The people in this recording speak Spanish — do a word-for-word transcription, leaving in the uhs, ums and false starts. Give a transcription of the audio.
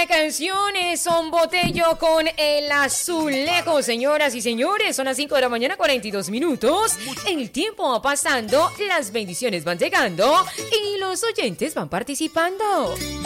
canciones, Son Botello con El Azulejo. Señoras y señores, son las cinco de la mañana, cuarenta y dos minutos. El tiempo va pasando, las bendiciones van llegando y los oyentes van participando.